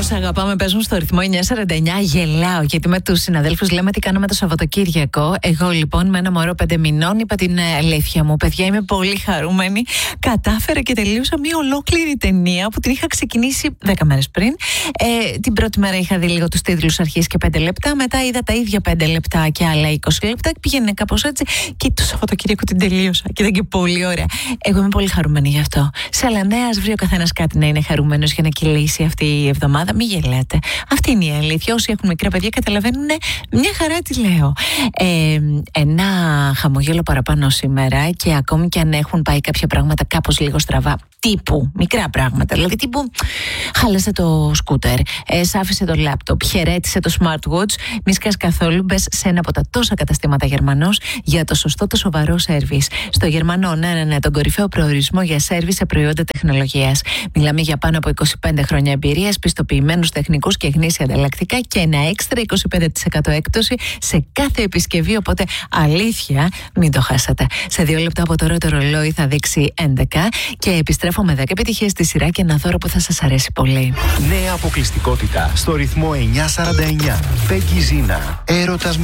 Σ' αγαπάμε, παίζουν στο ρυθμό 949. Γελάω γιατί με τους συναδέλφους λέμε τι κάναμε το Σαββατοκύριακο. Εγώ λοιπόν με ένα μωρό 5 μηνών είπα την αλήθεια μου. Παιδιά, είμαι πολύ χαρούμενη. Κατάφερα και τελείωσα μια ολόκληρη ταινία που την είχα ξεκινήσει 10 μέρες πριν. Την πρώτη μέρα είχα δει λίγο τους τίτλους αρχής και 5 λεπτά. Μετά είδα τα ίδια 5 λεπτά και άλλα 20 λεπτά. Πήγαινε κάπως έτσι και το Σαββατοκύριακο την τελείωσα. Και ήταν και πολύ ωραία. Εγώ είμαι πολύ χαρούμενη γι' αυτό. Σε άλλα νέα, ας βρει ο καθένας κάτι να είναι χαρούμενος για να κυλήσει αυτή η εβδομάδα. Μην γελάτε. Αυτή είναι η αλήθεια. Όσοι έχουν μικρά παιδιά καταλαβαίνουν μια χαρά τι λέω. Ένα χαμογέλο παραπάνω σήμερα και ακόμη και αν έχουν πάει κάποια πράγματα κάπως λίγο στραβά. Τύπου μικρά πράγματα. Δηλαδή τύπου χάλασε το σκούτερ, σ' άφησε το λάπτοπ, χαιρέτησε το smartwatch. Μη σκάς καθόλου. Μπες σε ένα από τα τόσα καταστήματα Γερμανός για το σωστό, το σοβαρό σέρβις. Στο Γερμανό, ναι, τον κορυφαίο προορισμό για σέρβις σε προϊόντα τεχνολογίας. Μιλάμε για πάνω από 25 χρόνια εμπειρίας, πιστοποιημένους τεχνικούς και γνήσια ανταλλακτικά και ένα έξτρα 25% έκπτωση σε κάθε επισκευή. Οπότε αλήθεια, μην το χάσατε. Σε 2 λεπτά από τώρα το ρολόι θα δείξει 11 και επιστρέφω με 10 επιτυχίες στη σειρά και ένα δώρο που θα σας αρέσει πολύ. Νέα αποκλειστικότητα στο ρυθμό 949. Πέγγι Ζίνα. Έρωτας